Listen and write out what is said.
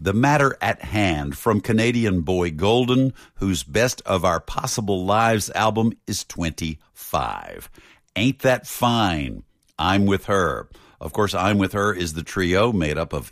The Matter at Hand from Canadian Boy Golden, whose Best of Our Possible Lives album is 25. Ain't That Fine? I'm With Her. Of course, I'm With Her is the trio made up of